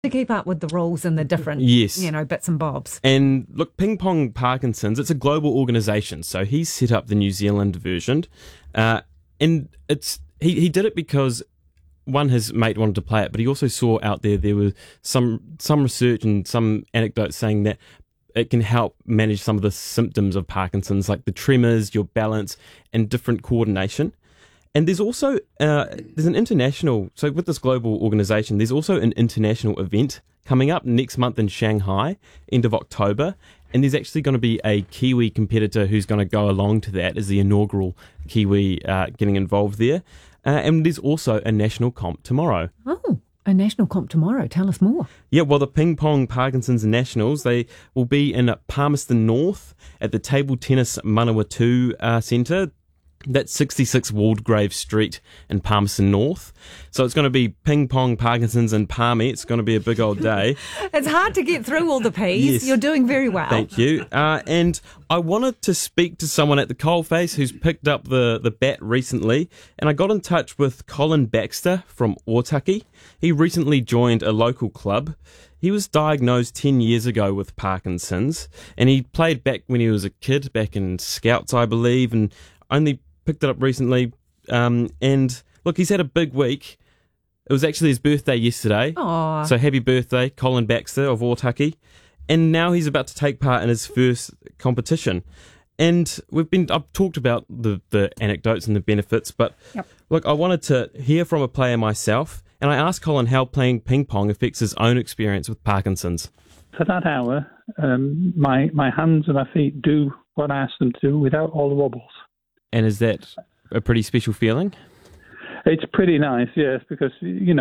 To keep up with the rules and the different, Yes. bits and bobs. And look, Ping Pong Parkinson's, it's a global organisation, so he's set up the New Zealand version, and he did it because one, his mate wanted to play it, but he also saw out there was some research and some anecdotes saying that it can help manage some of the symptoms of Parkinson's, like the tremors, your balance, and different coordination. And there's also there's an international, so with this global organisation, there's also an international event coming up next month in Shanghai, end of October, and there's actually going to be a Kiwi competitor who's going to go along to that as the inaugural Kiwi getting involved there. And there's also a national comp tomorrow. Oh, a national comp tomorrow. Tell us more. Yeah, well, the Ping Pong Parkinson's Nationals, they will be in Palmerston North at the Table Tennis Manawatu Centre. That's 66 Waldegrave Street in Palmerston North. So it's going to be Ping Pong, Parkinson's and Palmy. It's going to be a big old day. It's hard to get through all the P's. Yes. You're doing very well. Thank you. And I wanted to speak to someone at the Coalface who's picked up the bat recently. And I got in touch with Colin Baxter from Otaki. He recently joined a local club. He was diagnosed 10 years ago with Parkinson's. And he played back when he was a kid, back in Scouts, I believe, and only picked it up recently, and look, he's had a big week. It was actually his birthday yesterday. Aww. So happy birthday, Colin Baxter of Otaki. And now he's about to take part in his first competition. And I've talked about the anecdotes and the benefits, but Look, I wanted to hear from a player myself, and I asked Colin how playing ping pong affects his own experience with Parkinson's. For that hour, my hands and my feet do what I ask them to do without all the wobbles. And is that a pretty special feeling? It's pretty nice, yes, because,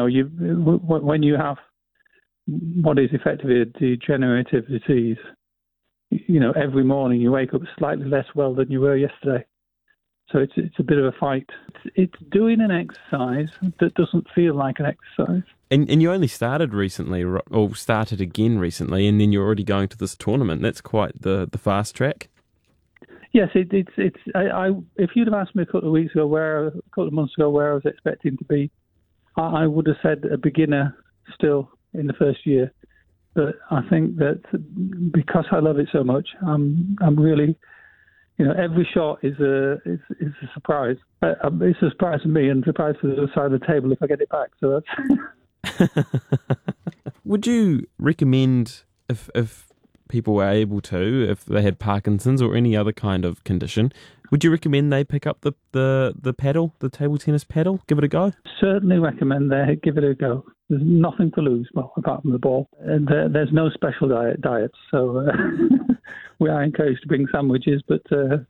when you have what is effectively a degenerative disease, every morning you wake up slightly less well than you were yesterday. So it's a bit of a fight. It's doing an exercise that doesn't feel like an exercise. And you only started recently, or started again recently, and then you're already going to this tournament. That's quite the fast track. Yes, it's. If you'd have asked me a couple of months ago where I was expecting to be, I would have said a beginner still in the first year. But I think that because I love it so much, I'm really, every shot is a surprise. It's a surprise to me and a surprise for the other side of the table if I get it back. So that's. Would you recommend if people were able to, if they had Parkinson's or any other kind of condition, would you recommend they pick up the paddle, the table tennis paddle? Give it a go? Certainly recommend they give it a go. There's nothing to lose, well, apart from the ball. And there's no special diets, so we are encouraged to bring sandwiches, but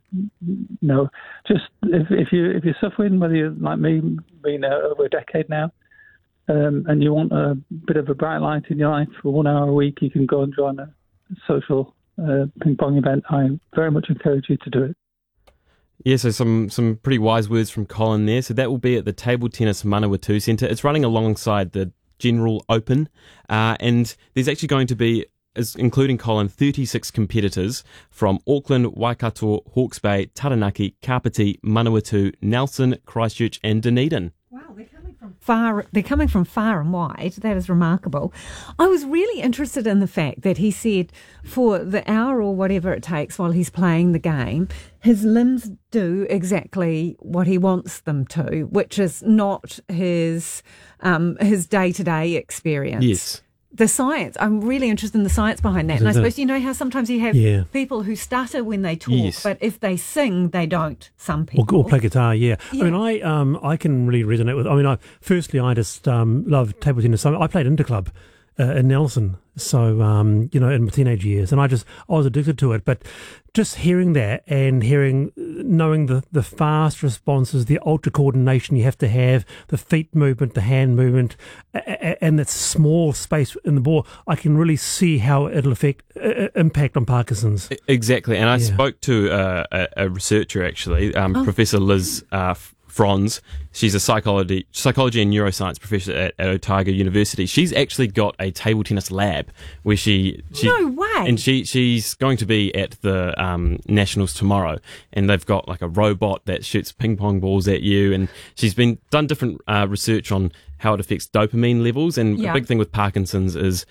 no. Just if you're suffering, whether you're like me, been over a decade now, and you want a bit of a bright light in your life for 1 hour a week, you can go and join a social ping pong event. I very much encourage you to do it. Yeah, so some pretty wise words from Colin there. So that will be at the Table Tennis Manawatu Centre. It's running alongside the General Open, and there's actually going to be, including Colin, 36 competitors from Auckland, Waikato, Hawke's Bay, Taranaki, Kapiti, Manawatu, Nelson, Christchurch and Dunedin. Wow, they're coming from far and wide. That is remarkable. I was really interested in the fact that he said for the hour or whatever it takes while he's playing the game, his limbs do exactly what he wants them to, which is not his day-to-day experience. Yes. The science, I'm really interested in the science behind that. And I suppose, how sometimes you have people who stutter when they talk, but if they sing, they don't, some people. Or play guitar, yeah. I mean, I can really resonate with, I just love table tennis. I played interclub in Nelson, so, in my teenage years, and I was addicted to it, but just hearing that and knowing the fast responses, the ultra coordination you have to have, the feet movement, the hand movement, and that small space in the ball, I can really see how it'll impact on Parkinson's. Exactly, and I spoke to a researcher actually, Professor Liz Franz. She's a psychology and neuroscience professor at Otago University. She's actually got a table tennis lab where she No way. and she's going to be at the Nationals tomorrow, and they've got like a robot that shoots ping pong balls at you, and she's done different research on how it affects dopamine levels, and Yeah. a big thing with Parkinson's is